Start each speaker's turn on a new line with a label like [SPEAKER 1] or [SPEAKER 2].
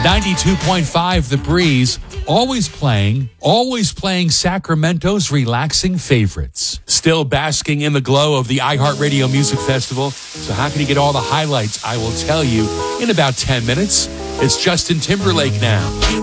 [SPEAKER 1] 92.5 The Breeze, always playing Sacramento's relaxing favorites. Still basking in the glow of the iHeartRadio Music Festival. So how can you get all the highlights? I will tell you in about 10 minutes. It's Justin Timberlake now.